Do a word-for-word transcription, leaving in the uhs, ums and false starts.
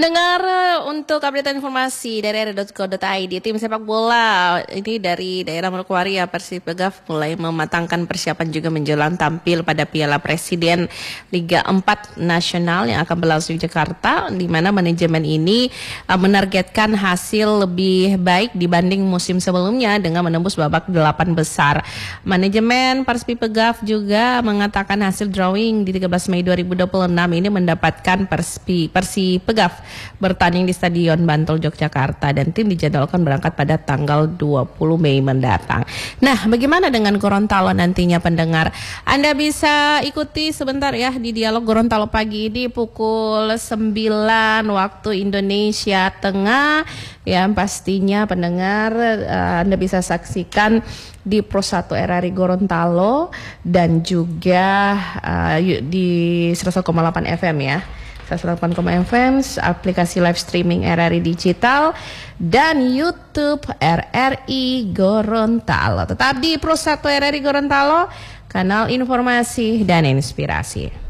Pendengar, untuk update informasi dari r dot co dot i d, tim sepak bola ini dari daerah Manokwari ya, Persib Begaf mulai mematangkan persiapan juga menjelang tampil pada Piala Presiden Liga empat Nasional yang akan berlangsung di Jakarta, di mana manajemen ini uh, menargetkan hasil lebih baik dibanding musim sebelumnya dengan menembus babak delapan besar. Manajemen Persib Begaf juga mengatakan hasil drawing di tiga belas Mei dua ribu dua puluh enam ini mendapatkan Persib Persib Begaf bertanding di Stadion Bantul Yogyakarta dan tim dijadwalkan berangkat pada tanggal dua puluh Mei mendatang. Nah, bagaimana dengan Gorontalo nantinya, pendengar? Anda bisa ikuti sebentar ya di Dialog Gorontalo pagi ini pukul sembilan waktu Indonesia Tengah. Ya, pastinya pendengar uh, Anda bisa saksikan di Pro satu R R I Gorontalo dan juga uh, di seratus koma delapan F M ya. seratus delapan koma delapan F M, aplikasi live streaming R R I Digital, dan YouTube R R I Gorontalo. Tetap di Pro satu R R I Gorontalo, kanal informasi dan inspirasi.